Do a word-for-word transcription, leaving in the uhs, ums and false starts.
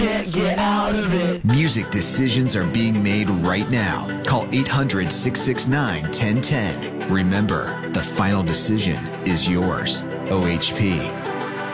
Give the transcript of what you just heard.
Can't get out of it. Music decisions are being made right now. Call eight hundred, six six nine, one oh one oh. Remember, the final decision is yours. O H P.